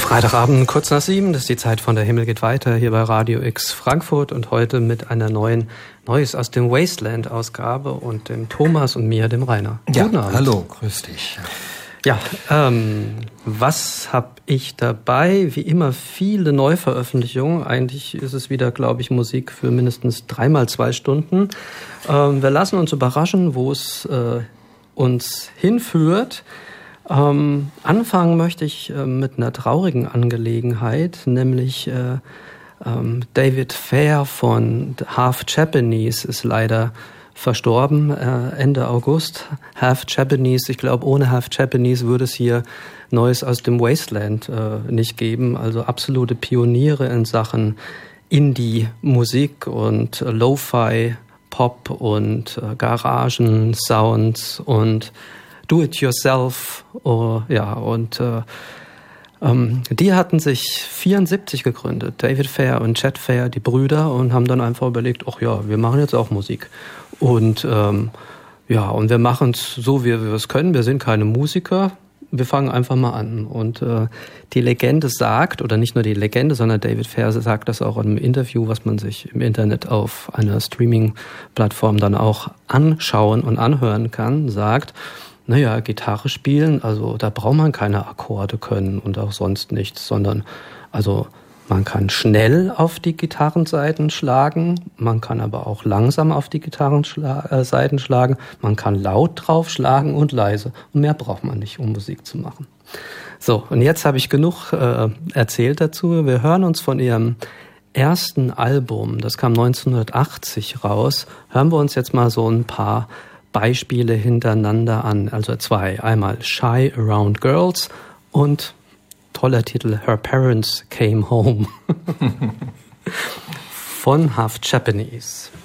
Freitagabend, kurz nach 7, das ist die Zeit von Der Himmel geht weiter, hier bei Radio X Frankfurt und heute mit einer Neues aus dem Wasteland-Ausgabe und dem Thomas und mir, dem Rainer. Ja, guten Abend. Hallo, grüß dich. Ja, was habe ich dabei? Wie immer viele Neuveröffentlichungen. Eigentlich ist es wieder, glaube ich, Musik für mindestens 3x2 Stunden. Wir lassen uns überraschen, wo es uns hinführt. Anfangen möchte ich mit einer traurigen Angelegenheit, nämlich David Fair von Half Japanese ist leider verstorben, Ende August. Half Japanese, ich glaube, ohne Half Japanese würde es hier Neues aus dem Wasteland nicht geben. Also absolute Pioniere in Sachen Indie-Musik und Lo-Fi, Pop und Garagen-Sounds und Do-it-yourself, die hatten sich 1974 gegründet, David Fair und Chet Fair, die Brüder, und haben dann einfach überlegt, ach ja, wir machen jetzt auch Musik. Und und wir machen es so, wie wir es können. Wir sind keine Musiker, wir fangen einfach mal an. Und die Legende sagt, oder nicht nur die Legende, sondern David Fair sagt das auch in einem Interview, was man sich im Internet auf einer Streaming-Plattform dann auch anschauen und anhören kann, sagt, naja, Gitarre spielen, also da braucht man keine Akkorde können und auch sonst nichts, sondern also man kann schnell auf die Gitarrensaiten schlagen, man kann aber auch langsam auf die Gitarrensaiten schlagen, man kann laut drauf schlagen und leise und mehr braucht man nicht, um Musik zu machen. So, und jetzt habe ich genug erzählt dazu. Wir hören uns von ihrem ersten Album, das kam 1980 raus, hören wir uns jetzt mal so ein paar Beispiele hintereinander an, also zwei. Einmal Shy Around Girls und toller Titel Her Parents Came Home von Half Japanese.